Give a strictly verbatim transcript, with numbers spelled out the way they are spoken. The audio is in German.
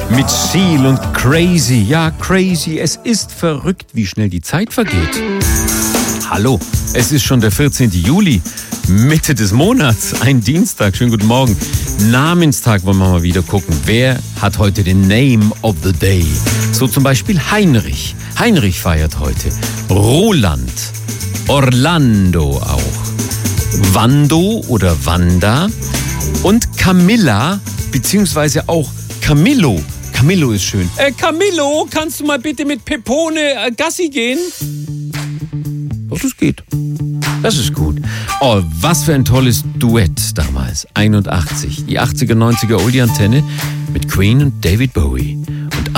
Mit Seal und Crazy. Ja, Crazy. Es ist verrückt, wie schnell die Zeit vergeht. Hallo, es ist schon der vierzehnten Juli, Mitte des Monats, ein Dienstag. Schönen guten Morgen. Namenstag wollen wir mal wieder gucken. Wer hat heute den Name of the Day? So zum Beispiel Heinrich. Heinrich feiert heute. Roland. Orlando auch. Wando oder Wanda. Und Camilla, beziehungsweise auch Camillo. Camillo ist schön. Äh, Camillo, kannst du mal bitte mit Pepone äh, Gassi gehen? Oh, das geht. Das ist gut. Oh, was für ein tolles Duett damals. einundachtzig. Die achtziger, neunziger Oldie-Antenne mit Queen und David Bowie.